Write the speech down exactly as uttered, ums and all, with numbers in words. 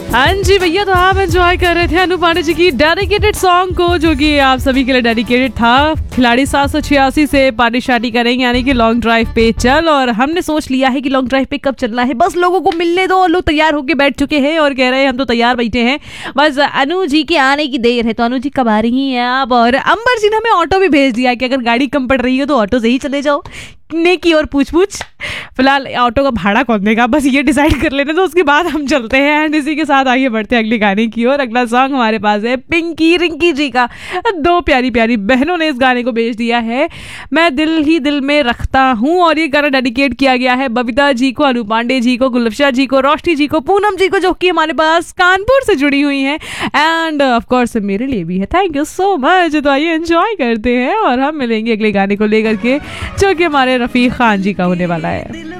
हाँ जी भैया, तो आप एंजॉय कर रहे थे अनु पांडे जी की डेडिकेटेड सॉन्ग को, जो कि आप सभी के लिए डेडिकेटेड था। खिलाड़ी सात सौ छियासी से पार्टी शार्टी करेंगे, यानी कि लॉन्ग ड्राइव पे चल। और हमने सोच लिया है कि लॉन्ग ड्राइव पे कब चलना है, बस लोगों को मिलने दो। लोग तैयार होके बैठ चुके हैं और कह रहे हैं हम तो तैयार बैठे हैं, बस अनु जी के आने की देर है। तो अनु जी कब आ रही हैं आप? और अंबर जी ने हमें ऑटो भी भेज दिया कि अगर गाड़ी कम पड़ रही हो तो ऑटो से ही चले जाओ। ने की और पूछ पूछ फिलहाल ऑटो का भाड़ा कौन देगा, बस ये डिसाइड कर लेने, तो उसके बाद हम चलते हैं। एंड इसी के साथ आगे बढ़ते हैं अगले गाने की और अगला सॉन्ग हमारे पास है पिंकी रिंकी जी का। दो प्यारी प्यारी बहनों ने इस गाने को भेज दिया है, मैं दिल ही दिल में रखता हूँ। और ये गाना डेडिकेट किया गया है बबीता जी को, अनु पांडे जी को, गुलफ्शा जी को, रोशनी जी को, पूनम जी को, जो कि हमारे पास कानपुर से जुड़ी हुई हैं, एंड ऑफ कोर्स मेरे लिए भी है। Thank you so much. तो आइए एंजॉय करते हैं और हम मिलेंगे अगले गाने को लेकर के, जो कि हमारे रफीक खान जी का होने वाला है।